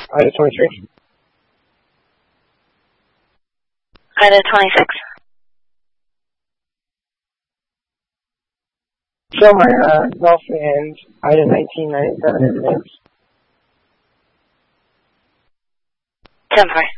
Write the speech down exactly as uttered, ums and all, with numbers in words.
Ida twenty-three. Ida twenty-six. Silmar, uh, Golf and Ida nineteen ninety-seven advance. ten four.